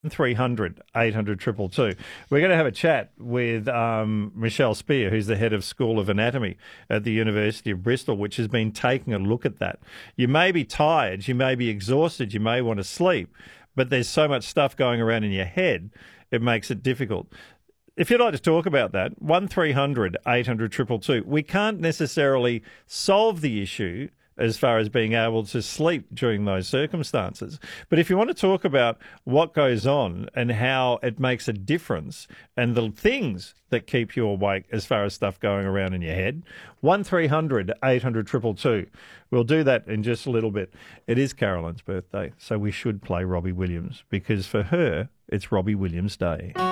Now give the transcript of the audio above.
300 800 222. We're going to have a chat with Michelle Spear, who's the head of School of Anatomy at the University of Bristol, which has been taking a look at that. You may be tired, you may be exhausted, you may want to sleep, but there's so much stuff going around in your head, it makes it difficult. If you'd like to talk about that, 1300 800 222. We can't necessarily solve the issue as far as being able to sleep during those circumstances. But if you want to talk about what goes on and how it makes a difference and the things that keep you awake as far as stuff going around in your head, 1300 800 222. We'll do that in just a little bit. It is Caroline's birthday, so we should play Robbie Williams because for her, it's Robbie Williams Day.